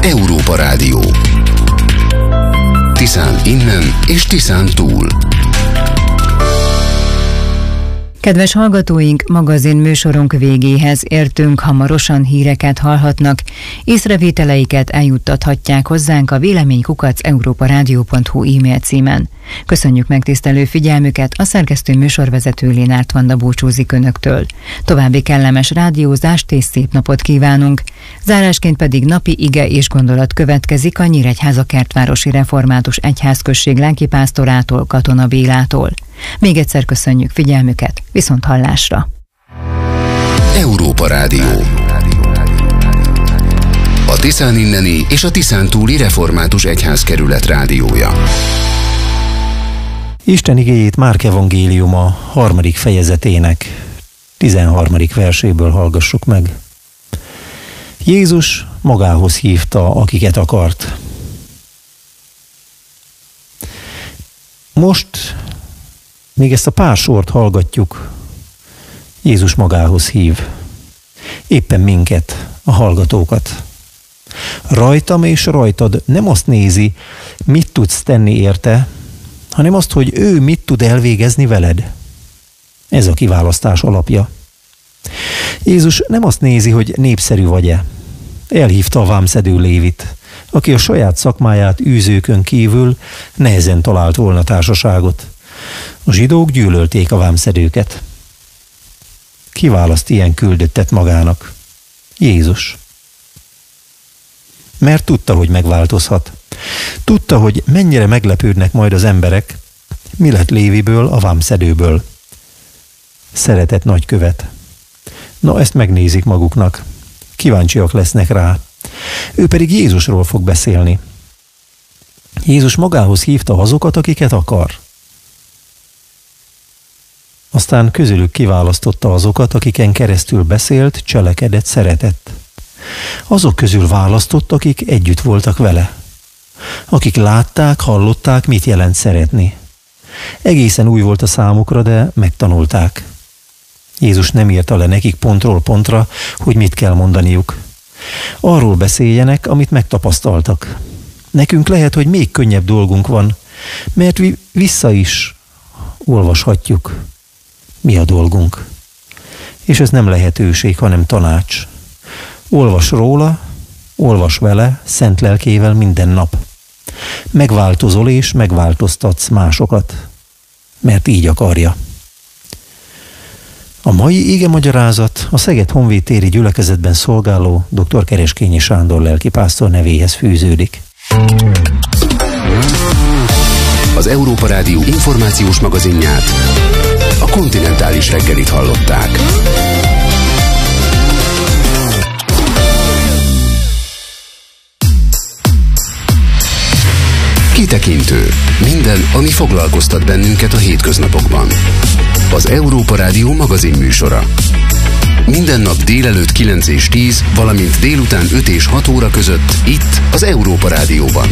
Európa Rádió. Tiszán innen és Tiszán túl. Kedves hallgatóink, magazin műsorunk végéhez értünk, hamarosan híreket hallhatnak. Észrevételeiket eljuttathatják hozzánk a vélemény@europaradio.hu e-mail címen. Köszönjük megtisztelő figyelmüket, a szerkesztő műsorvezető Lénárt Vanda búcsúzik önöktől. További kellemes rádiózást és szép napot kívánunk. Zárásként pedig napi ige és gondolat következik a Nyíregyháza Kertvárosi Református Egyházközség lelkipásztorától, Katona Bélától. Még egyszer köszönjük figyelmüket, viszont hallásra! Európa Rádió. A Tiszán inneni és a Tiszán túli Református Egyházkerület rádiója. Isten igéjét Márk evangéliuma 3. fejezetének 13. verséből hallgassuk meg. Jézus magához hívta, akiket akart. Most még ezt a pár sort hallgatjuk, Jézus magához hív. Éppen minket, a hallgatókat. Rajtam és rajtad nem azt nézi, mit tudsz tenni érte, hanem azt, hogy ő mit tud elvégezni veled. Ez a kiválasztás alapja. Jézus nem azt nézi, hogy népszerű vagy-e. Elhívta a vámszedő Lévit, aki a saját szakmáját űzőkön kívül nehezen talált volna társaságot. A zsidók gyűlölték a vámszedőket. Kiválaszt ilyen küldöttet magának? Jézus. Mert tudta, hogy megváltozhat. Tudta, hogy mennyire meglepődnek majd az emberek, mi lett Léviből, a vámszedőből. Szeretett nagykövet. Na, ezt megnézik maguknak. Kíváncsiak lesznek rá. Ő pedig Jézusról fog beszélni. Jézus magához hívta azokat, akiket akar. Aztán közülük kiválasztotta azokat, akiken keresztül beszélt, cselekedett, szeretett. Azok közül választott, akik együtt voltak vele. Akik látták, hallották, mit jelent szeretni. Egészen új volt a számukra, de megtanulták. Jézus nem írta le nekik pontról pontra, hogy mit kell mondaniuk. Arról beszéljenek, amit megtapasztaltak. Nekünk lehet, hogy még könnyebb dolgunk van, mert vissza is olvashatjuk. Mi a dolgunk? És ez nem lehetőség, hanem tanács. Olvas róla, olvas vele, szent lelkével minden nap. Megváltozol és megváltoztatsz másokat, mert így akarja. A mai igemagyarázat a Szeged Honvédtéri gyülekezetben szolgáló dr. Kereskényi Sándor lelkipásztor nevéhez fűződik. Az Európa Rádió információs magazinját, a Kontinentális reggelit hallották. Kitekintő. Minden, ami foglalkoztat bennünket a hétköznapokban. Az Európa Rádió magazin műsora. Minden nap délelőtt 9 és 10, valamint délután 5 és 6 óra között itt az Európa Rádióban.